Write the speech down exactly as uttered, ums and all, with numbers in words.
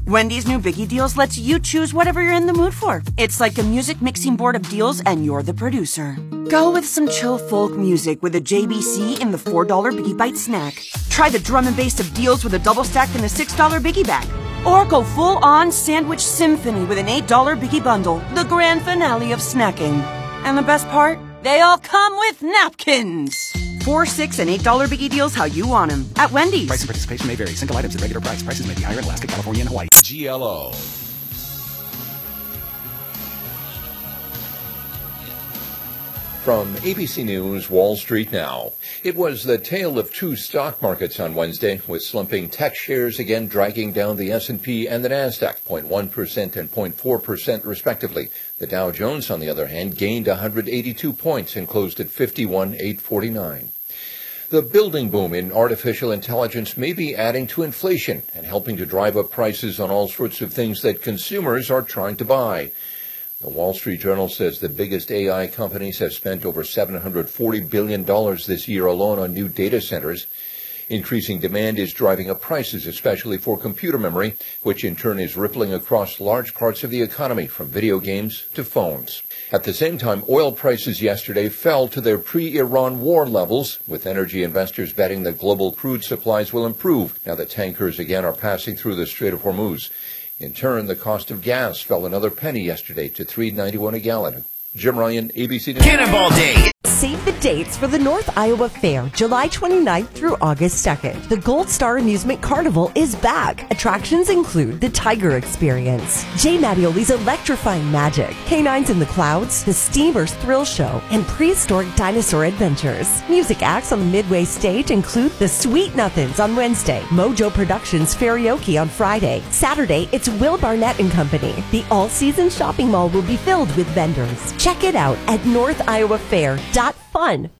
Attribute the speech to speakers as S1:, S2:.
S1: Wendy's new Biggie Deals lets you choose whatever you're in the mood for. It's like a music mixing board of deals, and you're the producer. Go with some chill folk music with a J B C in the four dollar Biggie Bite snack. Try the drum and bass of deals with a double stack in the six dollar Biggie bag. Or go full-on sandwich symphony with an eight dollar Biggie bundle, the grand finale of snacking. And the best part? They all come with napkins. Four, six, and eight dollar Biggie Deals how you want them at Wendy's.
S2: Price and participation may vary. Single items at regular price. Prices may be higher in Alaska, California, and Hawaii.
S3: G L O. From A B C News, Wall Street Now. It was the tale of two stock markets on Wednesday, with slumping tech shares again dragging down the S and P and the NASDAQ, zero point one percent and zero point four percent respectively. The Dow Jones, on the other hand, gained one hundred eighty-two points and closed at fifty-one thousand eight hundred forty-nine. The building boom in artificial intelligence may be adding to inflation and helping to drive up prices on all sorts of things that consumers are trying to buy. The Wall Street Journal says the biggest A I companies have spent over seven hundred forty billion dollars this year alone on new data centers. Increasing demand is driving up prices, especially for computer memory, which in turn is rippling across large parts of the economy, from video games to phones. At the same time, oil prices yesterday fell to their pre-Iran war levels, with energy investors betting that global crude supplies will improve now that tankers again are passing through the Strait of Hormuz. In turn, the cost of gas fell another penny yesterday to three dollars and ninety-one cents a gallon. Jim Ryan, A B C News.
S4: Cannonball Day.
S5: Save the dates for the North Iowa Fair, July twenty-ninth through August second. The Gold Star Amusement Carnival is back. Attractions include the Tiger Experience, Jay Mattioli's Electrifying Magic, Canines in the Clouds, the Steamers Thrill Show, and Prehistoric Dinosaur Adventures. Music acts on the Midway stage include the Sweet Nothings on Wednesday, Mojo Productions Karaoke on Friday. Saturday, it's Will Barnett and Company. The all-season shopping mall will be filled with vendors. Check it out at north iowa fair dot fun.